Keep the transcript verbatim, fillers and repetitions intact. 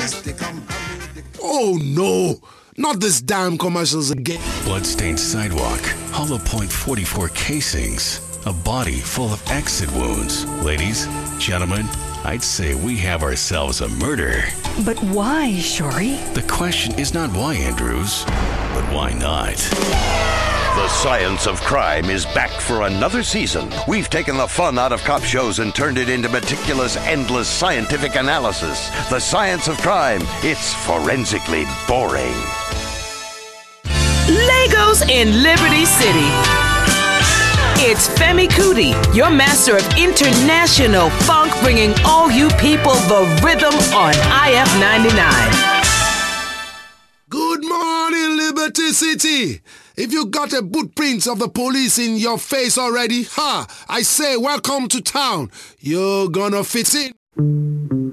Oh no, not this damn commercials again. Bloodstained sidewalk, hollow point forty-four casings, a body full of exit wounds. Ladies, gentlemen, I'd say we have ourselves a murder. But why, Shori? The question is not why, Andrews, but why not? The Science of Crime is back for another season. We've taken the fun out of cop shows and turned it into meticulous, endless scientific analysis. The Science of Crime, it's forensically boring. Legos in Liberty City. It's Femi Kuti, your master of international funk, bringing all you people the rhythm on I F ninety-nine. Good morning, Liberty City. If you got a footprints of the police in your face already, ha, I say welcome to town. You're gonna fit in.